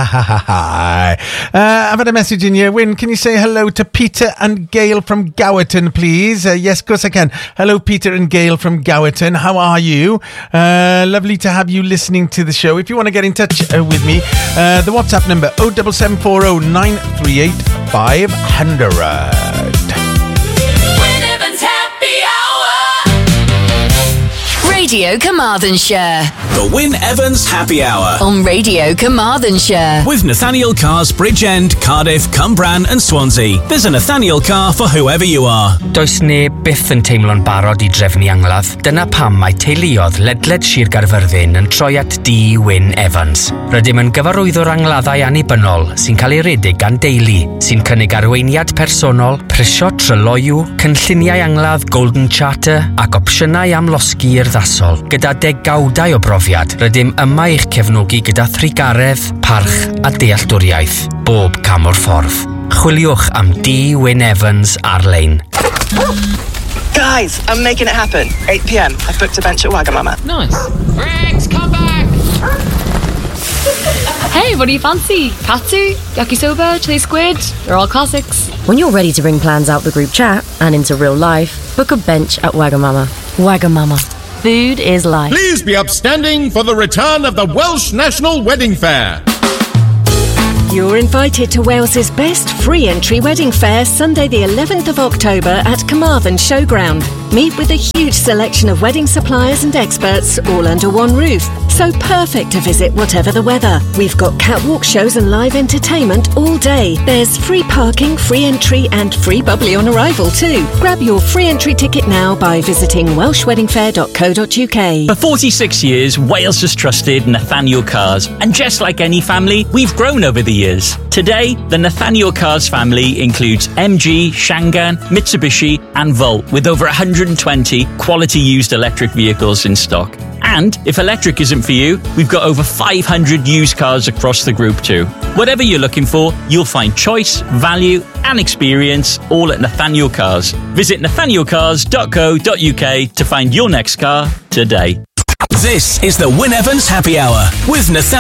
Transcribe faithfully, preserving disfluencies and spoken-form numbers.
ha ha ha ha. Uh, I've had a message in here. Wyn, can you say hello to Peter and Gail from Gowerton, please? Uh, yes, of course I can. Hello, Peter and Gail from Gowerton. How are you? Uh, lovely to have you listening to the show. If you want to get in touch uh, with me, uh, the WhatsApp number oh seven seven four oh nine three eight five hundred. Radio Carmarthenshire. The Wyn Evans Happy Hour. On Radio Carmarthenshire. With Nathaniel Cars Bridgend, Cardiff, Cwmbran and Swansea. There's a Nathaniel car for whoever you are. Does neb byth yn teimlo'n barod i drefnu angladd. Dyna pam mae teuluodd ledled Sir Gaerfyrddin yn troi at D. Wyn Evans. Rydym yn gyfarwyddwr angladdau annibynnol sy'n cael ei redeg gan deulu, sy'n cynnig arweiniad personol, prisio tryloiw, cynlluniau angladd Golden Charter ac opsiynau am losgi urddasol. Gyda degawdau o brofiad, rydym yma i'ch cefnogi gyda thrigaredd, parch a dealltwriaeth, bob cam o'r ffordd. Chwiliwch am D. Wyn Evans ar-lein. Guys, I'm making it happen. eight p.m. I've booked a bench at Wagamama. Nice. Rex, come back! Hey, what do you fancy? Katsu? Yakisoba? Chili squid? They're all classics. When you're ready to bring plans out the group chat and into real life, book a bench at Wagamama. Wagamama. Food is life. Please be upstanding for the return of the Welsh National Wedding Fair. You're invited to Wales's best free entry wedding fair Sunday the eleventh of October at Carmarthen Showground. Meet with a huge selection of wedding suppliers and experts all under one roof. So perfect to visit whatever the weather. We've got catwalk shows and live entertainment all day. There's free parking, free entry and free bubbly on arrival too. Grab your free entry ticket now by visiting welsh wedding fair dot co dot uk. For forty-six years, Wales has trusted Nathaniel Cars. And just like any family, we've grown over the years. Today, the Nathaniel Cars family includes M G, Shangan, Mitsubishi and Volt, with over one hundred twenty quality used electric vehicles in stock. And if electric isn't for you, we've got over five hundred used cars across the group too. Whatever you're looking for, you'll find choice, value and experience all at Nathaniel Cars. Visit nathaniel cars dot co dot uk to find your next car today. This is the Wyn Evans Happy Hour with Nathaniel